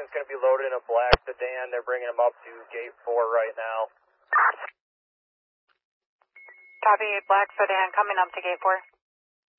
is going to be loaded in a black sedan. They're bringing him up to gate 4 right now. Copy, black sedan coming up to gate 4.